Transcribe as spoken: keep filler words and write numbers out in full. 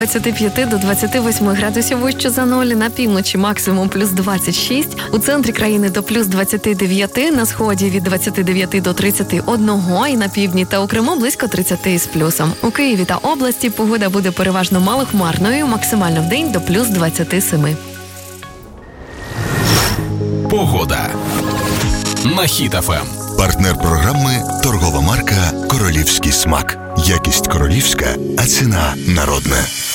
двадцять п'ять до двадцяти восьми градусів вище за нуль, на півночі максимум плюс двадцять шість, у центрі країни до плюс двадцять дев'ять, на сході від двадцять дев'ять до тридцять один, і на півдні та у Криму близько тридцять з плюсом. У Києві та області погода буде переважно малохмарною, максимально вдень до плюс двадцять сім. Погода на Хіт еф ем. Партнер програми – торгова марка «Королівський смак». Якість королівська, а ціна народна.